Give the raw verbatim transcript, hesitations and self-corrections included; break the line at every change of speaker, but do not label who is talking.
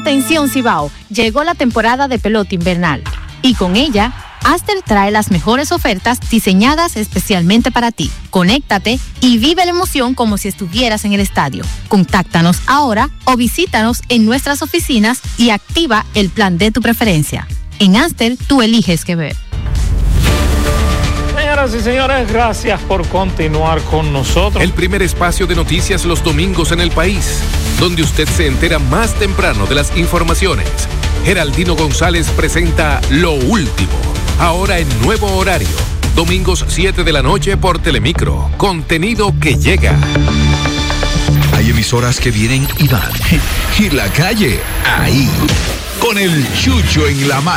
Atención Cibao, llegó la temporada de pelota invernal y con ella, Aster trae las mejores ofertas diseñadas especialmente para ti. Conéctate y vive la emoción como si estuvieras en el estadio. Contáctanos ahora o visítanos en nuestras oficinas y activa el plan de tu preferencia. En Aster, tú eliges qué ver.
Señoras y señores, gracias por continuar con nosotros.
El primer espacio de noticias los domingos en el país, donde usted se entera más temprano de las informaciones. Geraldino González presenta Lo Último, ahora en nuevo horario, domingos siete de la noche por Telemicro. Contenido que llega.
Hay emisoras que vienen y van. Y la calle, ahí, con el chucho en la mano.